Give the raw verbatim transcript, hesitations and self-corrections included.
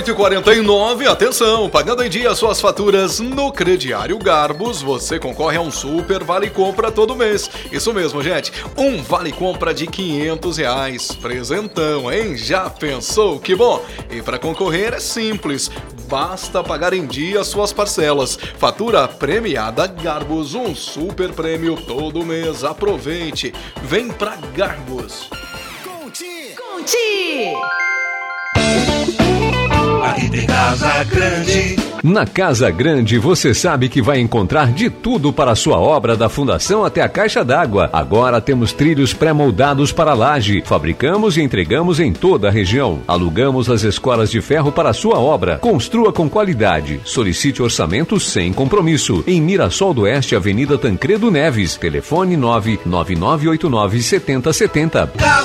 oito e quarenta e nove, atenção, pagando em dia suas faturas no Crediário Garbus, você concorre a um super vale compra todo mês. Isso mesmo, gente, um vale compra de quinhentos reais, presentão, hein? Já pensou? Que bom! E para concorrer é simples, basta pagar em dia suas parcelas. Fatura premiada Garbus, um super prêmio todo mês, aproveite, vem pra Garbus. Conte! Conte! Aqui tem Casa Grande. Na Casa Grande você sabe que vai encontrar de tudo para a sua obra, da fundação até a caixa d'água. Agora temos trilhos pré-moldados para laje. Fabricamos e entregamos em toda a região. Alugamos as escoras de ferro para a sua obra. Construa com qualidade. Solicite orçamento sem compromisso. Em Mirassol do Oeste, Avenida Tancredo Neves. Telefone nove nove nove oito nove sete zero sete zero.